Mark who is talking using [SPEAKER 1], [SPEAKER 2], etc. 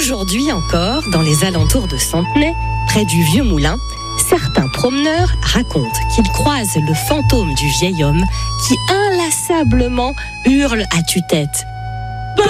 [SPEAKER 1] Aujourd'hui encore, dans les alentours de Centenay, près du vieux moulin, certains promeneurs racontent qu'ils croisent le fantôme du vieil homme qui inlassablement hurle à tue-tête